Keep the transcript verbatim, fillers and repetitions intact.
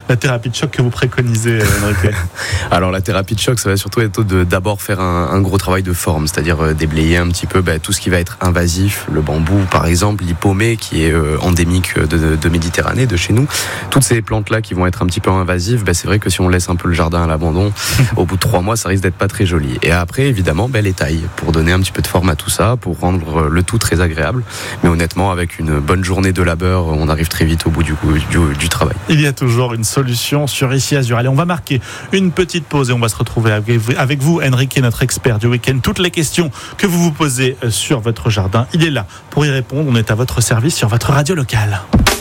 la thérapie de choc que vous préconisez, Enrique? Alors la thérapie de choc, ça va surtout être de d'abord faire un, un gros travail de forme, c'est-à-dire euh, déblayer un petit peu bah, tout ce qui va être invasif, le bambou par exemple, l'hypomée qui est euh, endémique de, de, de Méditerranée, de chez nous. Toutes ces plantes-là qui vont être un petit peu invasives, bah, c'est vrai que si on laisse un peu le jardin à l'abandon, au bout de trois mois, ça risque d'être pas très joli. Et après, évidemment, bah, les tailles, pour donner un petit peu de forme à tout ça, pour rendre le tout très agréable. Mais honnêtement, avec une bonne journée de labeur, on arrive très vite au bout du, du, du travail. Il y a toujours une solution sur Ici Azur. Allez, on va marquer une petite pause et on va se retrouver avec vous, Enrique, notre expert du week-end. Toutes les questions que vous vous posez sur votre jardin, il est là pour y répondre. On est à votre service sur votre radio locale.